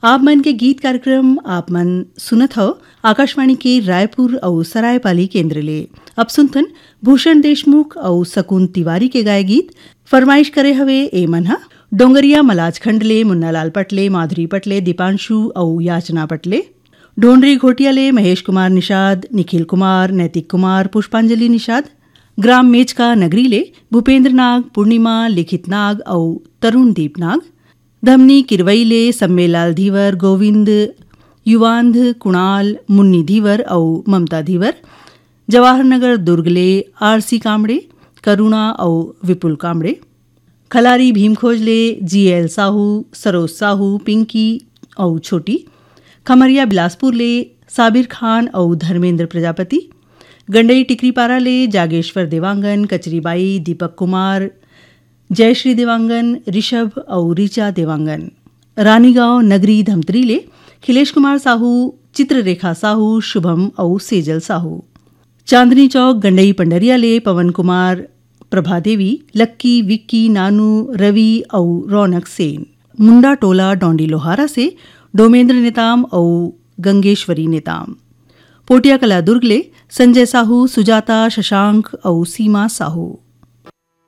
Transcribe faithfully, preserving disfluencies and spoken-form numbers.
आप मन के गीत कार्यक्रम आप मन सुनत हो आकाशवाणी के रायपुर और सरायपाली केंद्र ले। अब सुनथन भूषण देशमुख और सकून तिवारी के गाय गीत। फरमाइश करे हवे ए मन हा डोंगरिया मलाज खंड ले मुन्नालाल पटले, माधुरी पटले, दीपांशु और याचना पटले। ढोंडरी घोटिया ले महेश कुमार निषाद, निखिल कुमार, नैतिक कुमार, पुष्पांजलि निषाद। ग्राम मेचका नगरी ले भूपेंद्र नाग, पूर्णिमा, लिखित नाग और तरुण दीप नाग। धमनी किरवई ले सम्मेलाल धीवर, गोविंद, युवांध, कुणाल, मुन्नी धीवर और ममता धीवर। जवाहरनगर दुर्ग ले आरसी कामड़े, करुणा और विपुल कामड़े। खलारी भीमखोज ले जी एल साहू, सरोज साहू, पिंकी और छोटी। खमरिया बिलासपुर ले साबिर खान और धर्मेंद्र प्रजापति। गंडई टिकरीपारा ले जागेश्वर देवांगन, कचरीबाई, दीपक कुमार, जयश्री देवांगन, ऋषभ और ऋचा देवांगन। रानीगांव नगरी धमतरी ले खिलेश कुमार साहू, चित्ररेखा साहू, शुभम और सेजल साहू। चांदनी चौक गंडई पंडरिया ले पवन कुमार, प्रभा देवी, लक्की, विक्की, नानू, रवि और रौनक सेन। मुंडा टोला डोंडी लोहारा से डोमेंद्र नेताम और गंगेश्वरी नेताम। पोटिया कला दुर्ग ले संजय साहू, सुजाता, शशांक और सीमा साहू।